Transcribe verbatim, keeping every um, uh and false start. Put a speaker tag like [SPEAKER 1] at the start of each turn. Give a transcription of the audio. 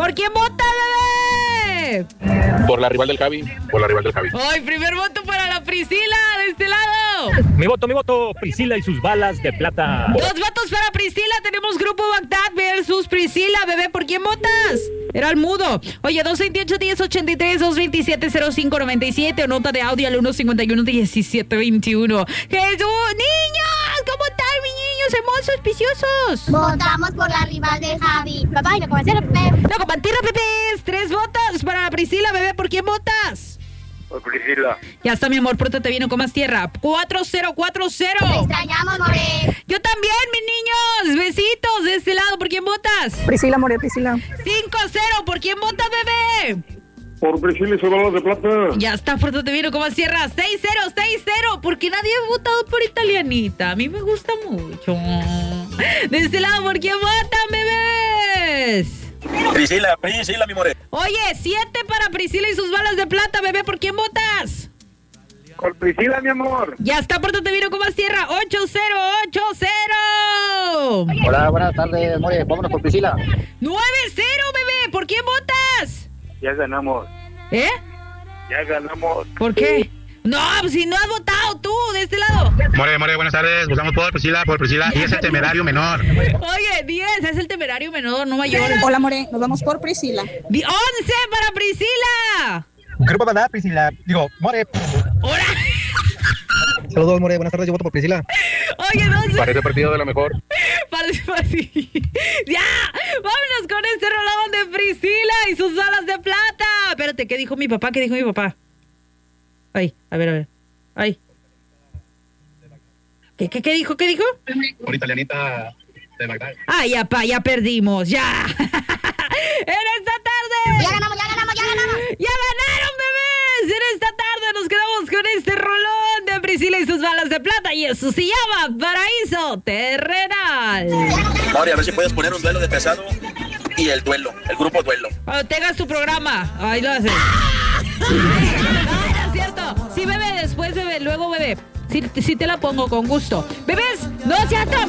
[SPEAKER 1] ¿Por quién vota, bebé?
[SPEAKER 2] Por la rival del Javi. Por la rival del Javi.
[SPEAKER 1] ¡Ay, primer voto para la Priscila de este lado!
[SPEAKER 3] Mi voto, mi voto, Priscila y sus balas de plata.
[SPEAKER 1] Dos votos para Priscila. Tenemos Grupo Bagdad versus Priscila. Bebé, ¿por quién votas? Era el mudo. Oye, dos veintiocho, diez ochenta y tres, dos veintisiete, cero cinco noventa y siete o nota de audio al uno cincuenta y uno, diecisiete veintiuno. ¡Jesús! ¡Niños! ¿Cómo están, mis niños hermosos, preciosos?
[SPEAKER 4] Votamos por la rival de Javi. Papá, y no como hacer, Pepe.
[SPEAKER 1] No, compartir, bebés. Tres votos para la Priscila, bebé. ¿Por quién votas?
[SPEAKER 2] Por Priscila.
[SPEAKER 1] Ya está, mi amor, pórtate bien, no comas tierra. cuatro cero cuatro cero.
[SPEAKER 4] Te extrañamos, More.
[SPEAKER 1] Yo también, mis niños. Besitos de este lado. ¿Por quién votas?
[SPEAKER 5] Priscila, More, Priscila.
[SPEAKER 1] cinco cero. ¿Por quién vota, bebé?
[SPEAKER 2] Por Priscila y sus balas de plata.
[SPEAKER 1] Ya está, pórtate bien, no comas tierra. seis cero, seis cero. Porque nadie ha votado por Italianita. A mí me gusta mucho. De este lado, ¿por quién votan, bebés?
[SPEAKER 2] Priscila, Priscila, mi more.
[SPEAKER 1] Oye, siete para Priscila y sus balas de plata, bebé. ¿Por quién votas?
[SPEAKER 2] Por Priscila, mi amor.
[SPEAKER 1] Ya está, pórtate bien, no comas tierra. ocho cero, ocho cero.
[SPEAKER 6] Hola, buenas tardes, More. Vámonos por Priscila.
[SPEAKER 1] nueve cero, bebé. ¿Por quién votas?
[SPEAKER 2] Ya ganamos.
[SPEAKER 1] ¿Eh?
[SPEAKER 2] Ya ganamos.
[SPEAKER 1] ¿Por qué? No, pues si no has votado tú, de este lado.
[SPEAKER 2] More, More, buenas tardes. Votamos por Priscila, por Priscila. Y es el temerario menor.
[SPEAKER 1] Oye, diez, es el temerario menor, no mayor.
[SPEAKER 5] Hola, More, nos vamos por Priscila.
[SPEAKER 1] Di- once para Priscila.
[SPEAKER 6] Grupo Bagdad, Priscila. Digo, More.
[SPEAKER 1] ¡Hora!
[SPEAKER 6] Saludos, More. Buenas tardes. Yo voto por Priscila.
[SPEAKER 1] Oye, doce.
[SPEAKER 2] Parece partido de la mejor.
[SPEAKER 1] Parece, parece. ¡Ya! ¡Vámonos con este rolón de Priscila y sus balas de plata! Espérate, ¿qué dijo mi papá? ¿Qué dijo mi papá? Ay, a ver, a ver. Ay. ¿Qué, qué, qué dijo? ¿Qué dijo?
[SPEAKER 2] Por italianita de Bagdad.
[SPEAKER 1] Ay, ya, pa, ya perdimos, ya. En esta tarde.
[SPEAKER 4] Ya ganamos, ya ganamos, ya ganamos.
[SPEAKER 1] ¡Ya ganaron, bebés! En esta tarde nos quedamos con este rolón de Priscila y sus balas de plata. Y eso se llama Paraíso Terrenal.
[SPEAKER 7] More, a ver si puedes poner un duelo de pesado y el duelo, el grupo duelo.
[SPEAKER 1] Cuando tengas tu programa, ahí lo haces. No, no es cierto. Sí, bebé, después, bebé, luego, bebé. Sí, sí te la pongo con gusto. Bebés, no seas tan